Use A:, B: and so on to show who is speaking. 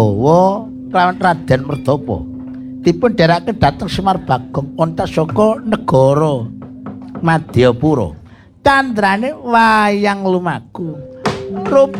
A: Hawa kelawan Raden Merdapa dipun dherekaken dhateng Semar Bagong Onta saka negara Madyapura. Candrane wayang lumaku.